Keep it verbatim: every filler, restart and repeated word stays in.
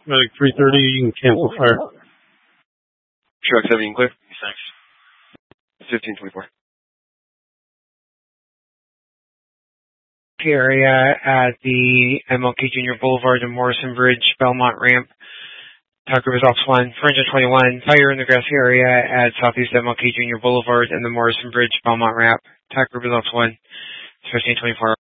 Medic three thirty, you can cancel fire. Truck seven, you can clear. Thanks. fifteen twenty-four. Area at the M L K Junior Boulevard and Morrison Bridge, Belmont Ramp. Tucker Results one. four twenty-one. Fire in the grassy area at Southeast M L K Junior Boulevard and the Morrison Bridge, Belmont Ramp. Tucker Results one. fifteen twenty-four.